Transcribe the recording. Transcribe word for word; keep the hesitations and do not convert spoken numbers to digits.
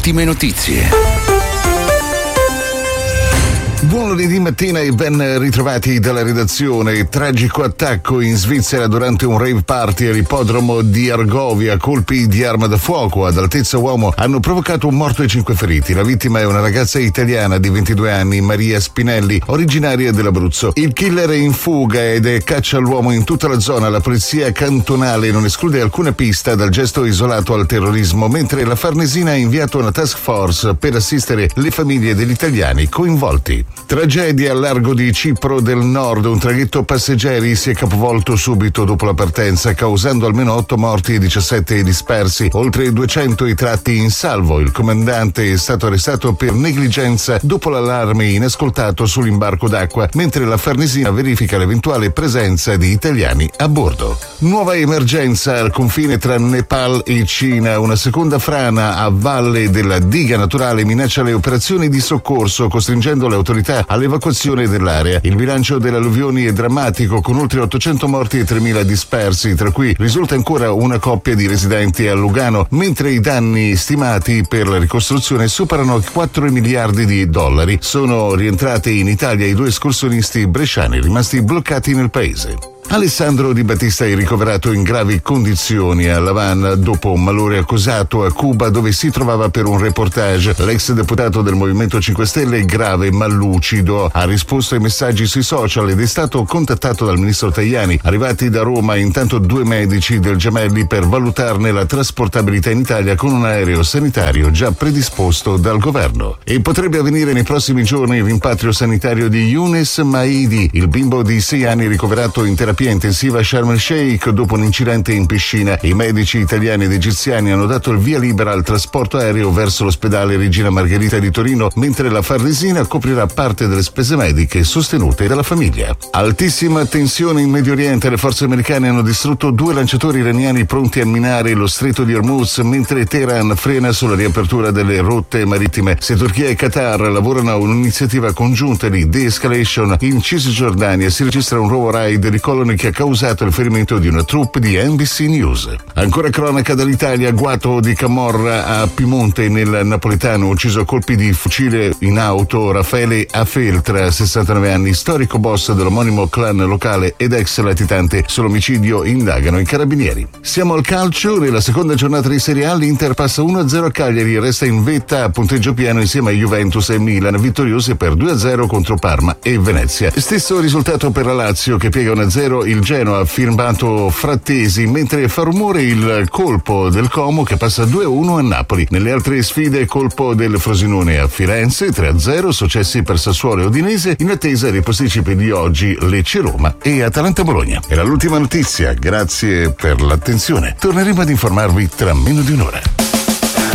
ultime notizie. Buon lunedì mattina e ben ritrovati dalla redazione. Tragico attacco in Svizzera durante un rave party all'ippodromo di Argovia. Colpi di arma da fuoco ad altezza uomo hanno provocato un morto e cinque feriti. La vittima è una ragazza italiana di ventidue anni, Maria Spinelli, originaria dell'Abruzzo. Il killer è in fuga ed è caccia all'uomo in tutta la zona. La polizia cantonale non esclude alcuna pista dal gesto isolato al terrorismo, mentre la Farnesina ha inviato una task force per assistere le famiglie degli italiani coinvolti. Tragedia al largo di Cipro del Nord. Un traghetto passeggeri si è capovolto subito dopo la partenza, causando almeno otto morti e diciassette dispersi. Oltre duecento i tratti in salvo. Il comandante è stato arrestato per negligenza dopo l'allarme inascoltato sull'imbarco d'acqua, mentre la Farnesina verifica l'eventuale presenza di italiani a bordo. Nuova emergenza al confine tra Nepal e Cina. Una seconda frana a valle della diga naturale minaccia le operazioni di soccorso, costringendo le autorità all'evacuazione dell'area. Il bilancio delle alluvioni è drammatico, con oltre ottocento morti e tremila dispersi, tra cui risulta ancora una coppia di residenti a Lugano, mentre i danni stimati per la ricostruzione superano quattro miliardi di dollari. Sono rientrati in Italia i due escursionisti bresciani rimasti bloccati nel paese. Alessandro Di Battista è ricoverato in gravi condizioni a L'Havana dopo un malore accusato a Cuba, dove si trovava per un reportage. L'ex deputato del Movimento cinque Stelle è grave ma lucido. Ha risposto ai messaggi sui social ed è stato contattato dal ministro Tajani. Arrivati da Roma intanto due medici del Gemelli per valutarne la trasportabilità in Italia con un aereo sanitario già predisposto dal governo. E potrebbe avvenire nei prossimi giorni il rimpatrio sanitario di Younes Maidi, il bimbo di sei anni ricoverato in terapia intensiva a Sharm el Sheikh dopo un incidente in piscina. I medici italiani ed egiziani hanno dato il via libera al trasporto aereo verso l'ospedale Regina Margherita di Torino, mentre la Farnesina coprirà parte delle spese mediche sostenute dalla famiglia. Altissima tensione in Medio Oriente. Le forze americane hanno distrutto due lanciatori iraniani pronti a minare lo stretto di Hormuz, mentre Teheran frena sulla riapertura delle rotte marittime. Se Turchia e Qatar lavorano a un'iniziativa congiunta di de-escalation, in Cisgiordania si registra un nuovo raid di coloni che ha causato il ferimento di una troupe di N B C News. Ancora cronaca dall'Italia. Agguato di Camorra a Piemonte nel napoletano, ucciso a colpi di fucile in auto Raffaele Afeltra, sessantanove anni, storico boss dell'omonimo clan locale ed ex latitante. Sull'omicidio indagano i carabinieri. Siamo al calcio. Nella seconda giornata di Serie A l'Inter passa uno a zero a Cagliari, resta in vetta a punteggio pieno insieme a Juventus e Milan, vittoriose per due a zero contro Parma e Venezia. Stesso risultato per la Lazio, che piega uno a zero il Genoa, ha firmato Frattesi, mentre fa rumore il colpo del Como che passa due a uno a Napoli. Nelle altre sfide, colpo del Frosinone a Firenze, tre a zero, successi per Sassuolo e Udinese, in attesa dei posticipi di oggi Lecce-Roma e Atalanta-Bologna. Era l'ultima notizia, grazie per l'attenzione. Torneremo ad informarvi tra meno di un'ora.